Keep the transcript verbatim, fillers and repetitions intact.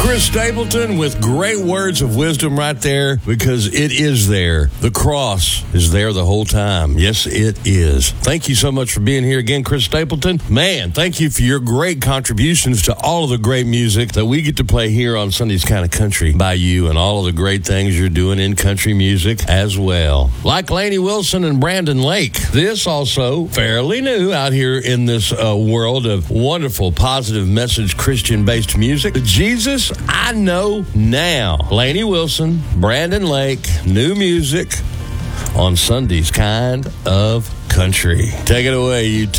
Chris Stapleton with great words of wisdom right there, because it is there. The cross is there the whole time. Yes, it is. Thank you so much for being here again, Chris Stapleton. Man, thank you for your great contributions to all of the great music that we get to play here on Sunday's Kind of Country by you, and all of the great things you're doing in country music as well. Like Lainey Wilson and Brandon Lake. This also fairly new out here in this uh, world of wonderful, positive message, Christian-based music. Jesus, I Know Now. Lainey Wilson, Brandon Lake, new music on Sunday's Kind of Country. Take it away, you two.